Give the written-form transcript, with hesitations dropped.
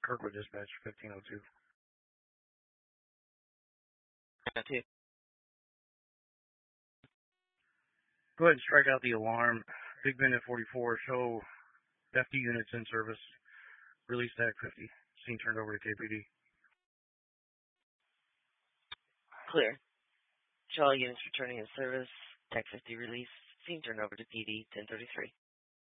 Kirkwood Dispatch, 1502. Go ahead and strike out the alarm. Big Bend at 44. Show FD units in service. Release TAC 50. Scene turned over to KPD. Clear. Show all units returning in service. TAC 50 release. Scene turned over to PD 1033.